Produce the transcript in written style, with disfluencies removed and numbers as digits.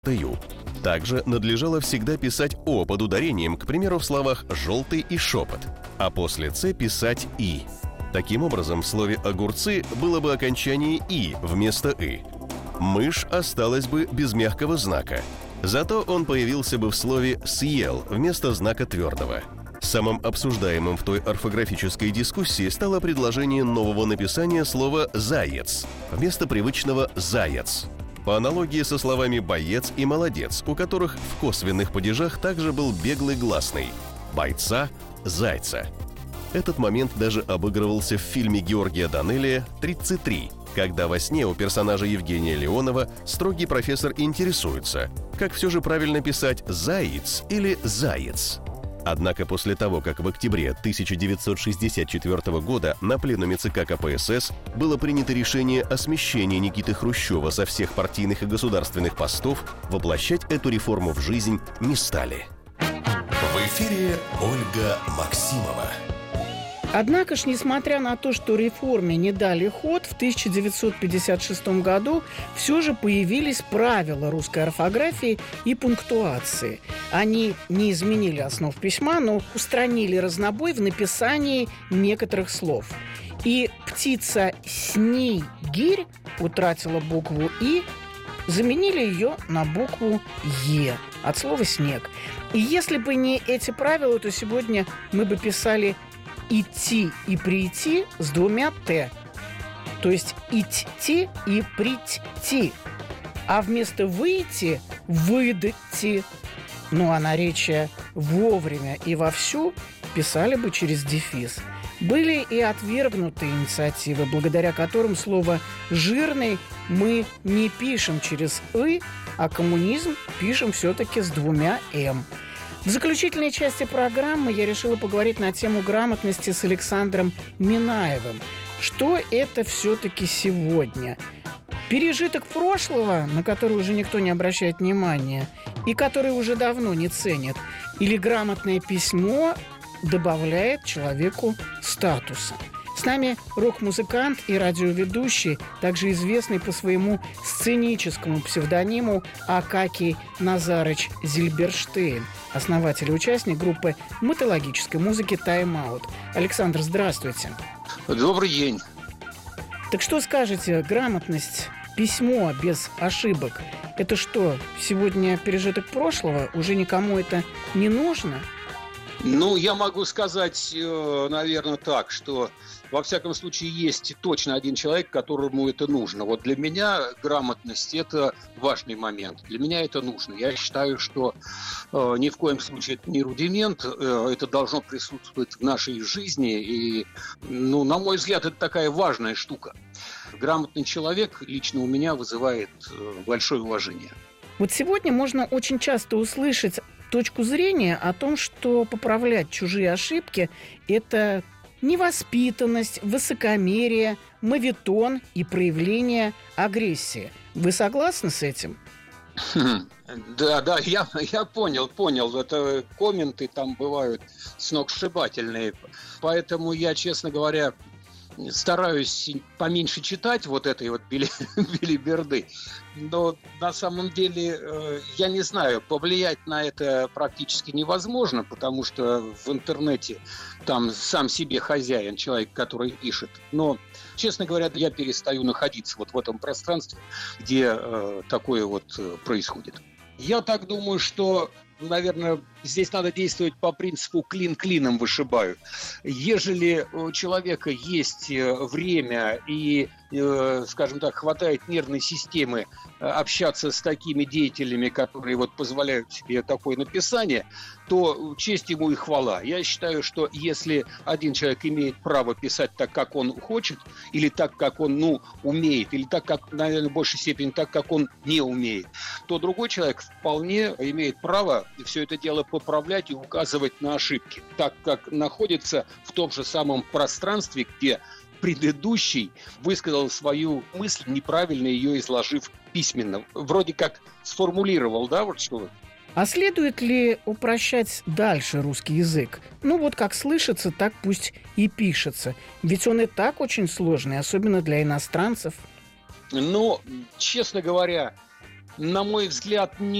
ТЮ. Также надлежало всегда писать «о» под ударением, к примеру, в словах «желтый» и «шепот», а после «ц» писать «и». Таким образом, в слове «огурцы» было бы окончание «и» вместо «и». «Мышь» осталась бы без мягкого знака. Зато он появился бы в слове «съел» вместо знака твердого. Самым обсуждаемым в той орфографической дискуссии стало предложение нового написания слова «заяц» вместо привычного «заяц». По аналогии со словами «боец» и «молодец», у которых в косвенных падежах также был беглый гласный «бойца», «зайца». Этот момент даже обыгрывался в фильме Георгия Данелия «33», когда во сне у персонажа Евгения Леонова строгий профессор интересуется, как все же правильно писать «заиц» или «заяц». Однако после того, как в октябре 1964 года на пленуме ЦК КПСС было принято решение о смещении Никиты Хрущева со всех партийных и государственных постов, воплощать эту реформу в жизнь не стали. В эфире Ольга Максимова. Однако ж, несмотря на то, что реформе не дали ход, в 1956 году все же появились правила русской орфографии и пунктуации. Они не изменили основ письма, но устранили разнобой в написании некоторых слов. И птица «снегирь» утратила букву «и», заменили ее на букву «е» от слова «снег». И если бы не эти правила, то сегодня мы бы писали «идти» и «прийти» с двумя «т». То есть «идти» и «прийти». А вместо «выйти» – «выдти». Ну а наречие «вовремя» и «вовсю» писали бы через дефис. Были и отвергнутые инициативы, благодаря которым слово «жирный» мы не пишем через «ы», а коммунизм пишем все-таки с двумя «м». В заключительной части программы я решила поговорить на тему грамотности с Александром Минаевым. Что это все-таки сегодня? Пережиток прошлого, на который уже никто не обращает внимания, и который уже давно не ценят, или грамотное письмо добавляет человеку статуса? С нами рок-музыкант и радиоведущий, также известный по своему сценическому псевдониму Акакий Назарыч Зильберштейн, основатель и участник группы металлогической музыки «Тайм-аут». Александр, здравствуйте. Добрый день. Так что скажете, грамотность, письмо без ошибок – это что, сегодня пережиток прошлого? Уже никому это не нужно? Ну, я могу сказать, наверное, так, что во всяком случае есть точно один человек, которому это нужно. Вот для меня грамотность – это важный момент. Для меня это нужно. Я считаю, что ни в коем случае это не рудимент, это должно присутствовать в нашей жизни. И, ну, на мой взгляд, это такая важная штука. Грамотный человек лично у меня вызывает большое уважение. Вот сегодня можно очень часто услышать точку зрения о том, что поправлять чужие ошибки – это невоспитанность, высокомерие, моветон и проявление агрессии. Вы согласны с этим? Да, я понял. Это комменты там бывают сногсшибательные. Поэтому я, честно говоря, стараюсь поменьше читать вот этой вот белиберды. Но на самом деле, я не знаю, повлиять на это практически невозможно, потому что в интернете там сам себе хозяин, человек, который пишет. Но, честно говоря, я перестаю находиться вот в этом пространстве, где такое вот происходит. Я так думаю, что, наверное, здесь надо действовать по принципу «клин клином вышибают». Ежели у человека есть время и, скажем так, хватает нервной системы общаться с такими деятелями, которые вот позволяют себе такое написание, то честь ему и хвала. Я считаю, что если один человек имеет право писать так, как он хочет, или так, как он, умеет, или так, как, наверное, в большей степени так, как он не умеет, то другой человек вполне имеет право все это дело поправлять и указывать на ошибки, так как находится в том же самом пространстве, где предыдущий высказал свою мысль, неправильно ее изложив письменно. Вроде как сформулировал, да, вот что. А следует ли упрощать дальше русский язык? Вот как слышится, так пусть и пишется. Ведь он и так очень сложный, особенно для иностранцев. Честно говоря, на мой взгляд,